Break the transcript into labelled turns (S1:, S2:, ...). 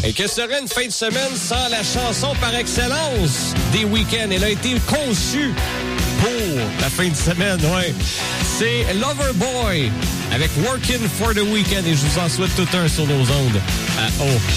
S1: Et que serait une fin de semaine sans la chanson par excellence des Weeknd? Elle a été conçue pour la fin de semaine, ouais. C'est Loverboy avec Working for the Weeknd et je vous en souhaite tout un sur nos ondes.